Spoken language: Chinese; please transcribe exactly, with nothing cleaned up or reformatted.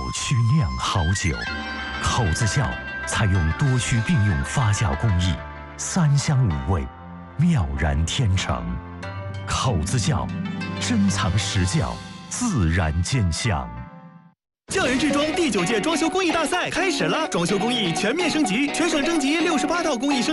曲酿好酒。口子窖采用多须并用发酵工艺，三香五味，妙然天成。口子窖，珍藏实窖，自然见香。 匠人制装第九届装修工艺大赛开始了，装修工艺全面升级，全省征集六十八道工艺升。